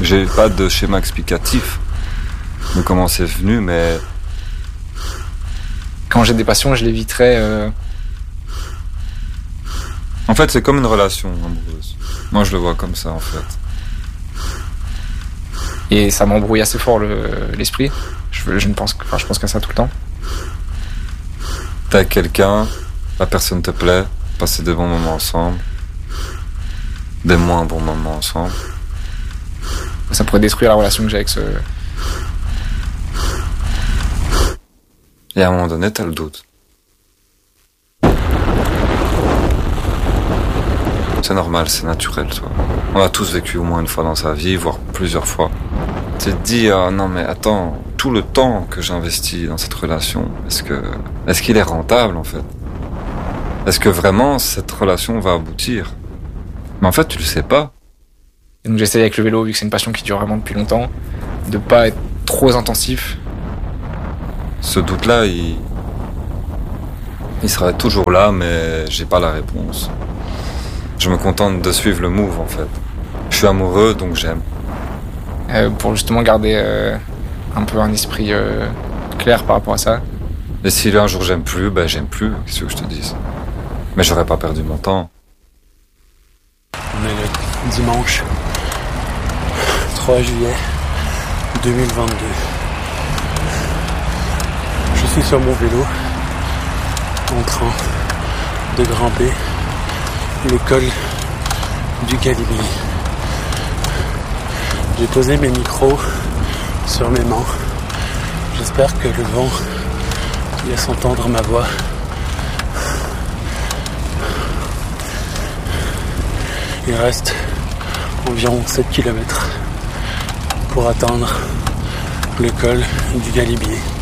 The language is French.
J'ai pas de schéma explicatif de comment c'est venu, mais... Quand j'ai des passions, je l'éviterais... En fait, c'est comme une relation amoureuse. Moi, je le vois comme ça, en fait. Et ça m'embrouille assez fort l'esprit. Je pense qu'à ça tout le temps. T'es avec quelqu'un, la personne te plaît, passer des bons moments ensemble, des moins bons moments ensemble. Ça pourrait détruire la relation que j'ai avec ce... Et à un moment donné, t'as le doute. C'est normal, c'est naturel, toi. On a tous vécu au moins une fois dans sa vie, voire plusieurs fois. Tu te dis, ah non mais attends, tout le temps que j'investis dans cette relation, est-ce qu'il est rentable en fait? Est-ce que vraiment cette relation va aboutir? Mais en fait, tu le sais pas. Et donc j'essaye avec le vélo, vu que c'est une passion qui dure vraiment depuis longtemps, de pas être trop intensif. Ce doute-là, il sera toujours là, mais j'ai pas la réponse. Je me contente de suivre le move en fait. Je suis amoureux, donc j'aime. Pour justement garder un peu un esprit clair par rapport à ça. Et si un jour j'aime plus, ben j'aime plus, qu'est-ce que je te dise? Mais j'aurais pas perdu mon temps. On est le dimanche 3 juillet 2022. Je suis sur mon vélo en train de grimper l'école du Galibier. J'ai posé mes micros sur mes mains. J'espère que le vent laisse entendre ma voix. Il reste environ 7 km pour atteindre le col du Galibier.